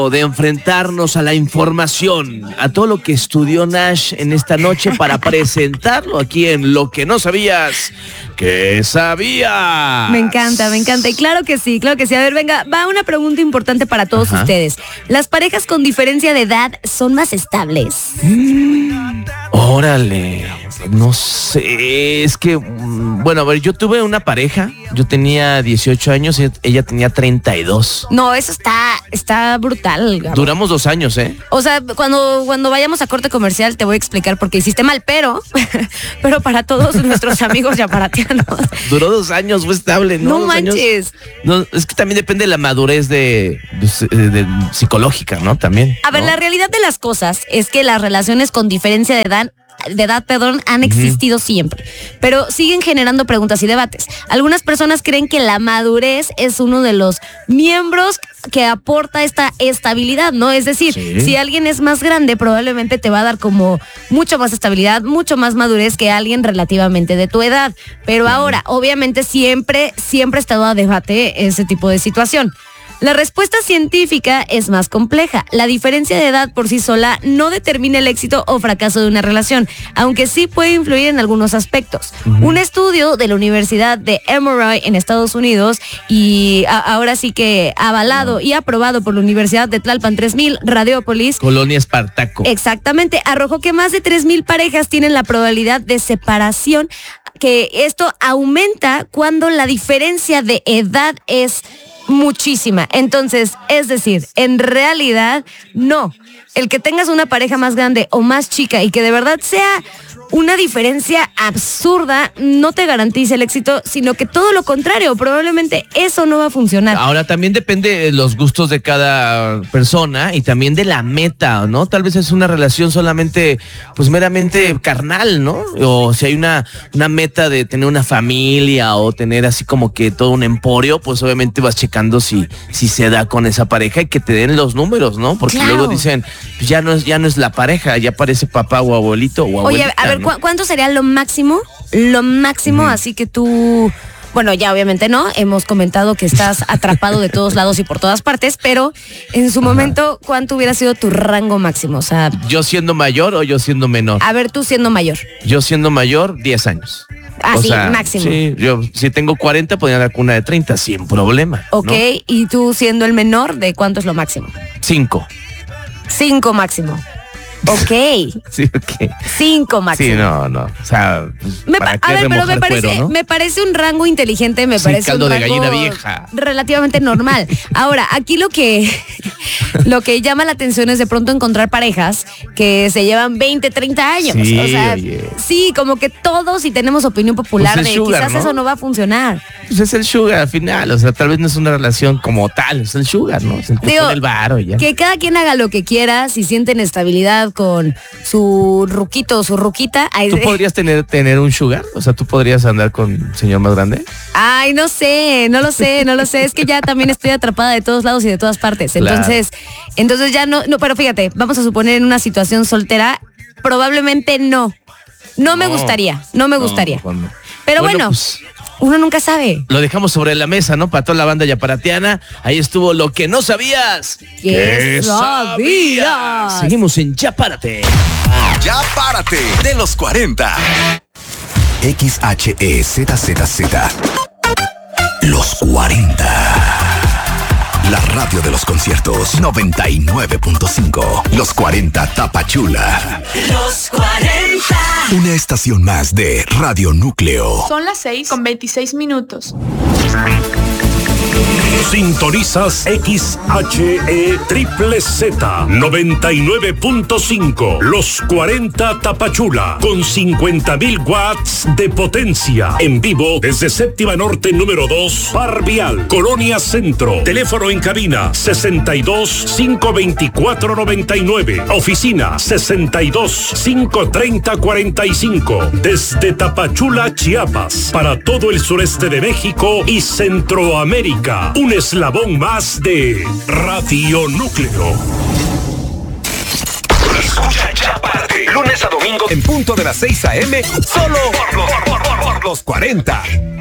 de enfrentarnos a la información, a todo lo que estudió Nash en esta noche para presentarlo aquí en Lo que no sabías que sabías. Me encanta. Y claro que sí. A ver, venga, va una pregunta importante para todos ustedes. ¿Las parejas con diferencia de edad son más estables? Órale, no sé, es que, bueno, a ver, yo tuve una pareja, yo tenía 18 años y ella tenía 32. No, eso está brutal, Gabo. Duramos 2 años, ¿eh? O sea, cuando vayamos a corte comercial te voy a explicar por qué hiciste mal, pero para todos nuestros amigos yaparatianos. Duró 2 años, fue estable, ¿no? No manches. No, es que también depende de la madurez de psicológica, ¿no? También. A ver, ¿no? La realidad de las cosas es que las relaciones con diferencia de edad, han existido siempre, pero siguen generando preguntas y debates. Algunas personas creen que la madurez es uno de los miembros que aporta esta estabilidad, ¿no? Es decir, si alguien es más grande, probablemente te va a dar como mucho más estabilidad, mucho más madurez que alguien relativamente de tu edad. Pero ahora, obviamente, siempre ha estado a debate ese tipo de situación. La respuesta científica es más compleja. La diferencia de edad por sí sola no determina el éxito o fracaso de una relación, aunque sí puede influir en algunos aspectos. Un estudio de la Universidad de Emory en Estados Unidos y ahora sí que avalado y aprobado por la Universidad de Tlalpan 3000, Radiópolis. Colonia Espartaco. Exactamente, arrojó que más de 3,000 parejas tienen la probabilidad de separación, que esto aumenta cuando la diferencia de edad es muchísima. Entonces, es decir, en realidad, no. El que tengas una pareja más grande o más chica y que de verdad sea una diferencia absurda no te garantiza el éxito, sino que todo lo contrario, probablemente eso no va a funcionar. Ahora, también depende de los gustos de cada persona y también de la meta, ¿no? Tal vez es una relación solamente, pues meramente carnal, ¿no? O si hay una meta de tener una familia o tener así como que todo un emporio, pues obviamente vas checando si se da con esa pareja y que te den los números, ¿no? Porque luego dicen, pues ya no es la pareja, ya parece papá o abuelito o abuelita. Oye, a ver, ¿no? ¿Cuánto sería lo máximo? Así que tú... Bueno, ya obviamente no, hemos comentado que estás atrapado de todos lados y por todas partes, pero en su momento, ¿cuánto hubiera sido tu rango máximo? O sea... ¿Yo siendo mayor o yo siendo menor? A ver, tú siendo mayor. Yo siendo mayor, 10 años. Sí, máximo. Sí, yo si tengo 40, podría dar con una de 30, sin problema. Ok, ¿no? ¿Y tú siendo el menor, de cuánto es lo máximo? 5. 5 máximo. Ok. Sí, ok. 5 máximo. Sí, no. O sea, me parece un rango inteligente, me parece caldo un de rango gallina vieja. Relativamente normal. Ahora, aquí lo que llama la atención es de pronto encontrar parejas que se llevan 20, 30 años. Sí, o sea, sí, como que todos y tenemos opinión popular pues de sugar, quizás ¿no? Eso no va a funcionar. Pues es el sugar al final, o sea, tal vez no es una relación como tal, es el sugar, ¿no? Se empezó en el varo y ya. Que cada quien haga lo que quiera, si sienten estabilidad con su ruquito o su ruquita. ¿Tú podrías tener un sugar? O sea, ¿tú podrías andar con un señor más grande? Ay, no lo sé. Es que ya también estoy atrapada de todos lados y de todas partes. Claro. Entonces ya no, pero fíjate, vamos a suponer en una situación soltera, probablemente no. No me gustaría. Pero bueno, pues, uno nunca sabe. Lo dejamos sobre la mesa, ¿no? Para toda la banda yaparatiana. Ahí estuvo Lo que no sabías. ¿Qué sabías? Seguimos en Ya Párate. Ya Párate de los 40. XHEZZZ. Los 40. La radio de los conciertos 99.5. Los 40 Tapachula. Los 40. Una estación más de Radio Núcleo. Son las 6:26. Sintonizas XHE Triple Z 99.5. Los 40 Tapachula con 50,000 watts de potencia. En vivo desde Séptima Norte número 2, Par Vial, Colonia Centro. Teléfono en cabina 62-524-99. Oficina 62-530-45. Desde Tapachula, Chiapas, para todo el sureste de México y Centroamérica. Un eslabón más de Radio Núcleo. Escucha Ya Párate. Lunes a domingo en punto de las 6 a.m. Solo por los 40.